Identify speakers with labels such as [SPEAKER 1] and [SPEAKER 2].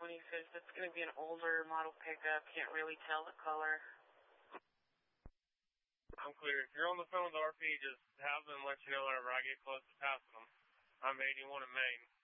[SPEAKER 1] 25th. It's going to be an older model pickup. Can't really tell the color.
[SPEAKER 2] I'm clear. If you're on the phone with RP, just have them let you know whenever I get close to passing them. I'm 81 in Maine.